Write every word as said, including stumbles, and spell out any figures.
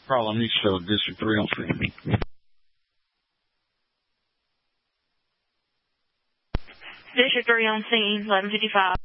Carl, I'm East Show, District three on screen. District three on scene, eleven fifty-five.